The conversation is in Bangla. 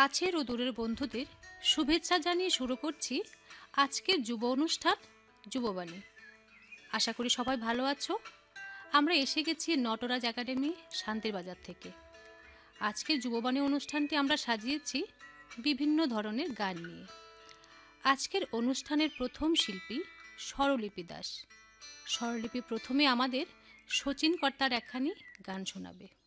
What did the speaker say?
কাছের ও দূরের বন্ধুদের শুভেচ্ছা জানিয়ে শুরু করছি আজকের যুব অনুষ্ঠান যুববাণী। আশা করি সবাই ভালো আছো। আমরা এসে গেছি নটরাজ একাডেমি শান্তির বাজার থেকে। আজকের যুববাণী অনুষ্ঠানটি আমরা সাজিয়েছি বিভিন্ন ধরনের গান নিয়ে। আজকের অনুষ্ঠানের প্রথম শিল্পী স্বরলিপি দাস। স্বরলিপি প্রথমে আমাদের শচীন কর্তার একখানি গান শোনাবে।